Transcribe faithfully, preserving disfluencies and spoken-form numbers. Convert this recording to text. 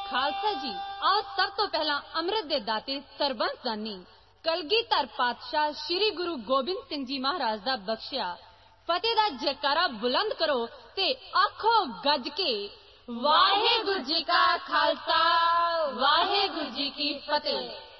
खालसा जी। आओ सब तो पहला अमृत दे दाते सरबंस दानी कलगीधर पातशाह श्री गुरु गोबिंद सिंह जी महाराज दा बख्शिया फतेह दा जयकारा बुलंद करो ते आखो गज के वाहेगुरु जी का खालसा वाहेगुरु जी की फतेह।